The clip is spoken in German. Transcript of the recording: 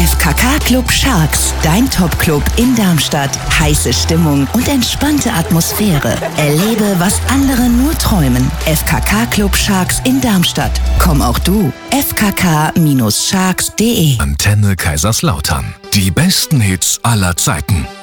FKK Club Sharks, dein Top-Club in Darmstadt. Heiße Stimmung und entspannte Atmosphäre. Erlebe, was andere nur träumen. FKK Club Sharks in Darmstadt. Komm auch du. fkk-sharks.de. Antenne Kaiserslautern. Die besten Hits aller Zeiten.